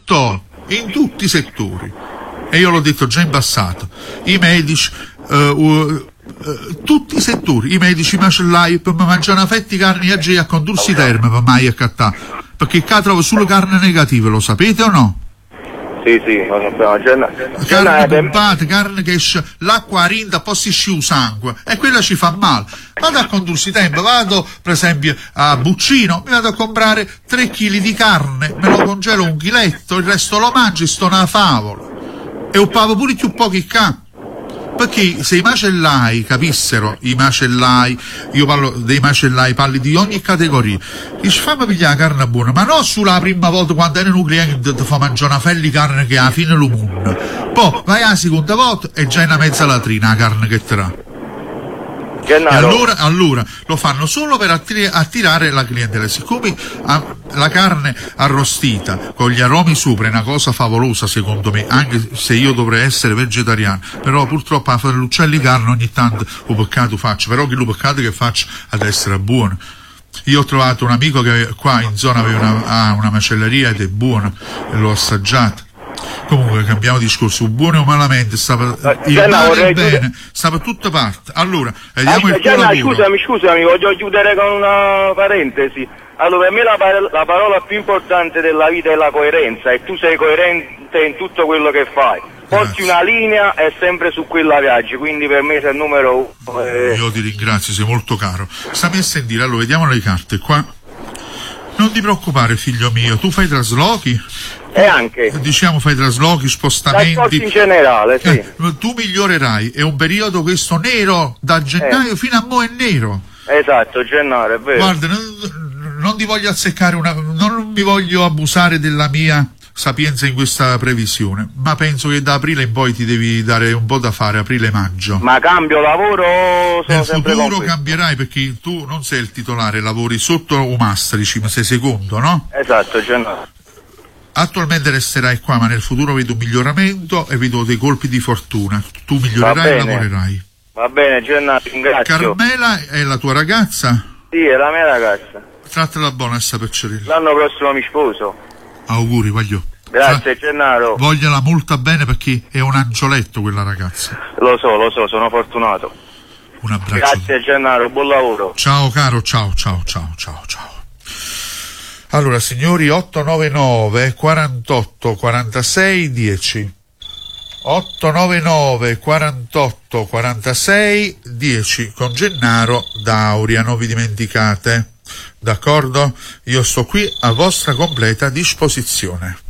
in tutti i settori. E io l'ho detto già in passato, i medici, tutti i settori, i medici macellai per mangiare una fetta di carne a condursi terme per mai accattare, perché qua trovo solo carne negativa, lo sapete o no? Sì, lo sappiamo. Carne pompata, carne che esce l'acqua rinda, poi si sciù sangue, e quella ci fa male. Vado a condursi tempo, vado per esempio a Buccino, mi vado a comprare 3 kg di carne, me lo congelo 1 chiletto, il resto lo mangio e sto nella favola. E un pavo pure più pochi qua. Perché se i macellai capissero, io parlo dei macellai, parli di ogni categoria, dice fammi pigliare la carne buona, ma non sulla prima volta quando è un cliente ti fa mangiare una fella di carne che alla fine lo mondo, poi vai alla seconda volta e già è una mezza latrina la carne che te dà. E allora lo fanno solo per attirare la clientela. Siccome la carne arrostita con gli aromi sopra è una cosa favolosa secondo me, anche se io dovrei essere vegetariano, però purtroppo a fare l'uccello di carne ogni tanto un peccato faccio, però che lo peccato che faccio ad essere buono. Io ho trovato un amico che qua in zona aveva una macelleria ed è buono e l'ho assaggiato. Comunque cambiamo discorso, buono o malamente, stava il male e il bene, stava tutte parti. Allora, vediamo il tuo lavoro. Scusami, voglio chiudere con una parentesi. Allora, per me la parola più importante della vita è la coerenza, e tu sei coerente in tutto quello che fai. Porti una linea e sempre su quella viaggi, quindi per me sei il numero 1. Io ti ringrazio, sei molto caro. Stammi a sentire, allora, vediamo le carte qua. Non ti preoccupare, figlio mio, tu fai traslochi? E anche fai traslochi, spostamenti in generale, sì. Tu migliorerai. È un periodo questo nero, da gennaio fino a mo' è nero. Esatto, gennaio, è vero. Guarda, non ti voglio azzeccare non mi voglio abusare della mia sapienza in questa previsione, ma penso che da aprile in poi ti devi dare un po' da fare, aprile-maggio. Ma cambio lavoro? Nel futuro cambierai, perché tu non sei il titolare, lavori sotto un mastrici, ma sei secondo, no? Esatto, gennaio. Attualmente resterai qua, ma nel futuro vedo un miglioramento e vedo dei colpi di fortuna. Tu migliorerai e lavorerai. Va bene, Gianna, ringrazio. Carmela è la tua ragazza? Sì, è la mia ragazza. Trattala buona, essa Pecciarella. L'anno prossimo mi sposo. Auguri, voglio. Grazie, Gennaro. Vogliala molto bene, perché è un angioletto quella ragazza. Lo so, sono fortunato. Un abbraccio. Grazie, Gennaro, buon lavoro. Ciao caro, ciao. Allora, signori, 899 48 46 10. 899 48 46 10 con Gennaro Dauria, non vi dimenticate, d'accordo? Io sto qui a vostra completa disposizione.